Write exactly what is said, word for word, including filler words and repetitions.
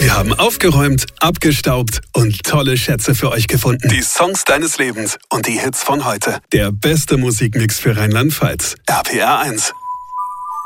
Wir haben aufgeräumt, abgestaubt und tolle Schätze für euch gefunden. Die Songs deines Lebens und die Hits von heute. Der beste Musikmix für Rheinland-Pfalz. R P R eins.